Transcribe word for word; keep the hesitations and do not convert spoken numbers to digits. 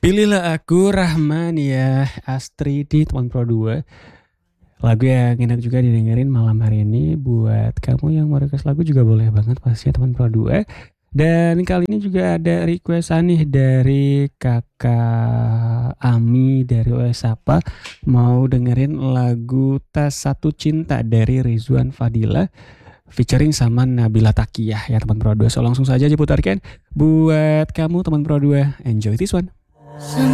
Pilihlah Aku, Rahmania, Astridi, teman Pro dua. Lagu yang enak juga didengerin malam hari ini. Buat kamu yang mau request lagu juga boleh banget pastinya teman Pro dua. Dan kali ini juga ada requestan nih dari kakak Ami dari O S Apa. Mau dengerin lagu Tas Satu Cinta dari Rizwan Fadila featuring sama Nabila Takiyah ya teman Pro dua. So langsung saja diputarkan buat kamu teman Pro dua. Enjoy this one.